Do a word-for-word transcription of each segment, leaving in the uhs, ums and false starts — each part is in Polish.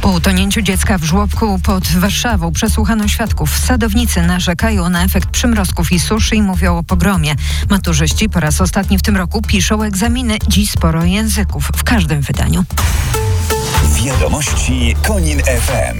Po utonięciu dziecka w żłobku pod Warszawą przesłuchano świadków. Sadownicy narzekają na efekt przymrozków i suszy i mówią o pogromie. Maturzyści po raz ostatni w tym roku piszą egzaminy. Dziś sporo języków w każdym wydaniu. Wiadomości Konin F M.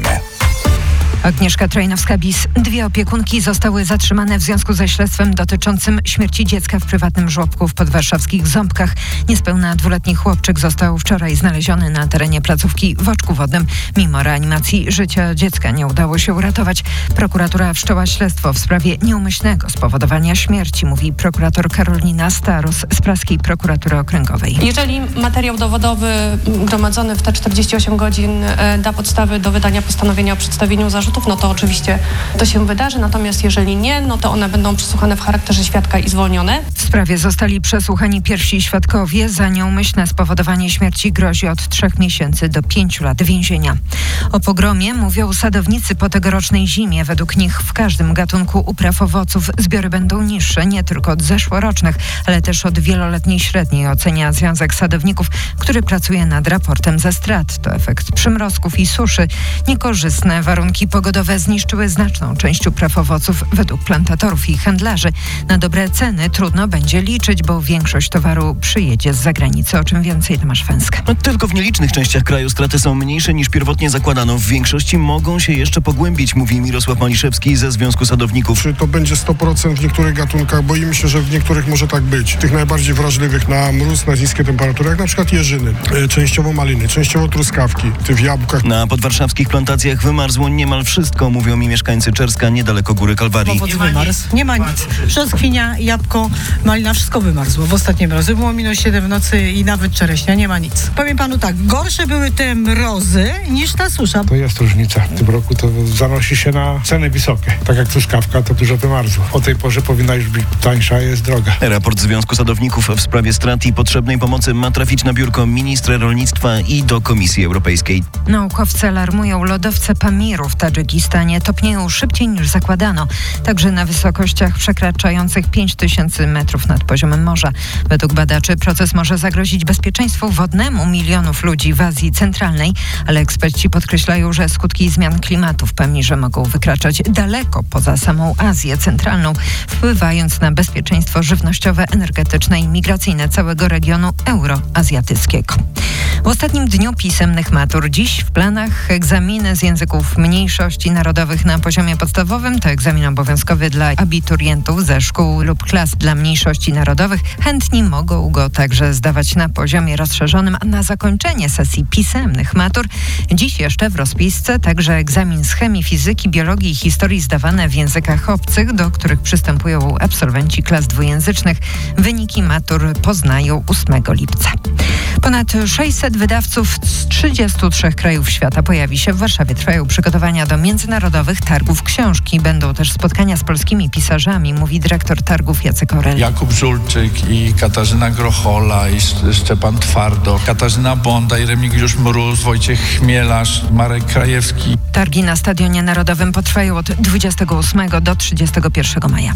Agnieszka Trojnowska-Bis. Dwie opiekunki zostały zatrzymane w związku ze śledztwem dotyczącym śmierci dziecka w prywatnym żłobku w podwarszawskich Ząbkach. Niespełna dwuletni chłopczyk został wczoraj znaleziony na terenie placówki w oczku wodnym. Mimo reanimacji życia dziecka nie udało się uratować. Prokuratura wszczęła śledztwo w sprawie nieumyślnego spowodowania śmierci, mówi prokurator Karolina Staros z praskiej prokuratury okręgowej. Jeżeli materiał dowodowy gromadzony w te czterdzieści osiem godzin da podstawy do wydania postanowienia o przedstawieniu zarzutów, no to oczywiście to się wydarzy, natomiast jeżeli nie, no to one będą przesłuchane w charakterze świadka i zwolnione. W sprawie zostali przesłuchani pierwsi świadkowie. Za nieumyślne spowodowanie śmierci grozi od trzech miesięcy do pięciu lat więzienia. O pogromie mówią sadownicy po tegorocznej zimie. Według nich w każdym gatunku upraw owoców zbiory będą niższe, nie tylko od zeszłorocznych, ale też od wieloletniej średniej, ocenia Związek Sadowników, który pracuje nad raportem ze strat. To efekt przymrozków i suszy. Niekorzystne warunki pogodowe zniszczyły znaczną część upraw owoców według plantatorów i handlarzy. Na dobre ceny trudno będzie liczyć, bo większość towaru przyjedzie z zagranicy. O czym więcej Tomasz Węska. Tylko w nielicznych częściach kraju straty są mniejsze niż pierwotnie zakładano. W większości mogą się jeszcze pogłębić, mówi Mirosław Maliszewski ze Związku Sadowników. Czy to będzie sto procent w niektórych gatunkach? Boimy się, że w niektórych może tak być. Tych najbardziej wrażliwych na mróz, na niskie temperatury, jak na przykład jeżyny, częściowo maliny, częściowo truskawki, w jabłkach. Na podwarszawskich plantacjach wymarzło niemal wszystko, mówią mi mieszkańcy Czerska, niedaleko Góry Kalwarii. Owoc wymarzł. Nie ma nic. Brzoskwinia, jabłko, malina, wszystko wymarzło. W ostatnie mrozy było minus siedem w nocy i nawet czereśnia, nie ma nic. Powiem panu tak, gorsze były te mrozy niż ta susza. To jest różnica. W tym roku to zanosi się na ceny wysokie. Tak jak truskawka, to dużo wymarzło. O tej porze powinna już być tańsza, jest droga. Raport Związku Sadowników w sprawie strat i potrzebnej pomocy ma trafić na biurko ministra rolnictwa i do Komisji Europejskiej. Naukowcy alarmują, lodowce Pamiru w Tadżykistanie topnieją szybciej niż zakładano, także na wysokościach przekraczających pięć tysięcy metrów nad poziomem morza. Według badaczy proces może zagrozić bezpieczeństwu wodnemu milionów ludzi w Azji Centralnej, ale eksperci podkreślają, że skutki zmian klimatu w Pamirze mogą wykraczać daleko poza samą Azję Centralną, wpływając na bezpieczeństwo żywnościowe, energetyczne i migracyjne całego regionu euroazjatyckiego. W ostatnim dniu pisemnych matur dziś w planach egzaminy z języków mniejszości narodowych na poziomie podstawowym. To egzamin obowiązkowy dla abiturientów ze szkół lub klas dla mniejszości narodowych. Chętni mogą go także zdawać na poziomie rozszerzonym, a na zakończenie sesji pisemnych matur dziś jeszcze w rozpisce także egzamin z chemii, fizyki, biologii i historii zdawane w językach obcych, do których przystępują absolwenci klas dwujęzycznych. Wyniki matur poznają ósmego lipca. Ponad sześćset wydawców z trzydziestu trzech krajów świata pojawi się w Warszawie. Trwają przygotowania do międzynarodowych targów książki. Będą też spotkania z polskimi pisarzami, mówi dyrektor targów Jacek Orel. Jakub Żulczyk i Katarzyna Grochola i Szczepan Twardo, Katarzyna Bonda i Remigiusz Mróz, Wojciech Chmielarz, Marek Krajewski. Targi na Stadionie Narodowym potrwają od dwudziestego ósmego do trzydziestego pierwszego maja.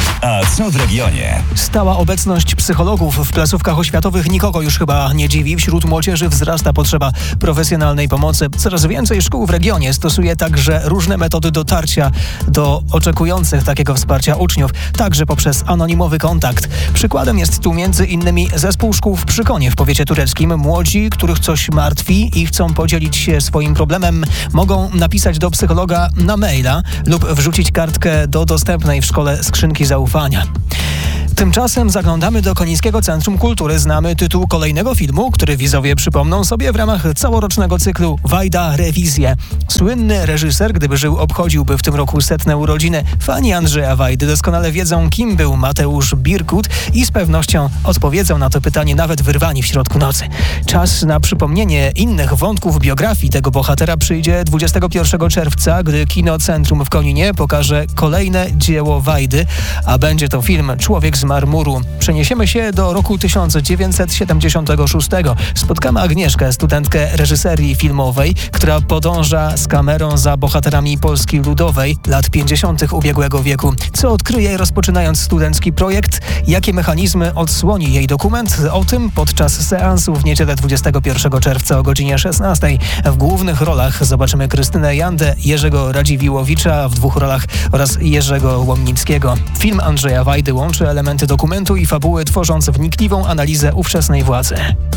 A co w regionie? Stała obecność psychologów w placówkach oświatowych nikogo już chyba nie dziwi. Wśród młodzieży wzrasta potrzeba profesjonalnej pomocy. Coraz więcej szkół w regionie stosuje także różne metody dotarcia do oczekujących takiego wsparcia uczniów, także poprzez anonimowy kontakt. Przykładem jest tu między innymi zespół szkół w Przykonie w powiecie tureckim. Młodzi, których coś martwi i chcą podzielić się swoim problemem, mogą napisać do psychologa na maila lub wrzucić kartkę do dostępnej w szkole skrzynki zaufania. Tymczasem zaglądamy do Konińskiego Centrum Kultury. Znamy tytuł kolejnego filmu, który widzowie przypomną sobie w ramach całorocznego cyklu Wajda Rewizje. Słynny reżyser, gdyby żył, obchodziłby w tym roku setne urodziny. Fani Andrzeja Wajdy doskonale wiedzą, kim był Mateusz Birkut i z pewnością odpowiedzą na to pytanie nawet wyrwani w środku nocy. Czas na przypomnienie innych wątków biografii tego bohatera przyjdzie dwudziestego pierwszego czerwca, gdy Kino Centrum w Koninie pokaże kolejne dzieło Wajdy, a będzie to film Człowiek z marmuru. Przeniesiemy się do roku tysiąc dziewięćset siedemdziesiątego szóstego. Spotkamy Agnieszkę, studentkę reżyserii filmowej, która podąża z kamerą za bohaterami Polski Ludowej lat pięćdziesiątych ubiegłego wieku. Co odkryje, rozpoczynając studencki projekt? Jakie mechanizmy odsłoni jej dokument? O tym podczas seansu w niedzielę dwudziestego pierwszego czerwca o godzinie szesnastej. W głównych rolach zobaczymy Krystynę Jandę, Jerzego Radziwiłowicza w dwóch rolach oraz Jerzego Łomnickiego. Film Andrzeja Wajdy łączy elementy dokumentu i fabuły, tworząc wnikliwą analizę ówczesnej władzy.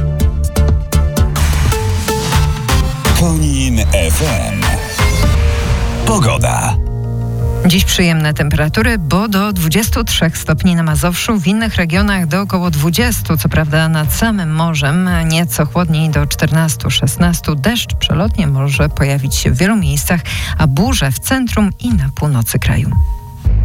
Konin F M. Pogoda. Dziś przyjemne temperatury, bo do dwudziestu trzech stopni na Mazowszu, w innych regionach do około dwudziestu, co prawda nad samym morzem, nieco chłodniej do czternastu szesnastu. Deszcz przelotnie może pojawić się w wielu miejscach, a burze w centrum i na północy kraju.